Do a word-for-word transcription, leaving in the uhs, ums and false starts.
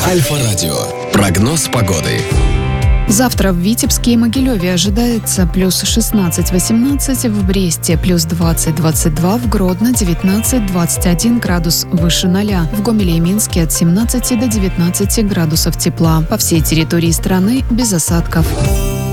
Альфа-радио. Прогноз погоды. Завтра в Витебске и Могилеве ожидается плюс шестнадцать-восемнадцать, в Бресте плюс двадцать-двадцать два, в Гродно девятнадцать-двадцать один градус выше ноля, в Гомеле и Минске от семнадцати до девятнадцати градусов тепла. По всей территории страны без осадков.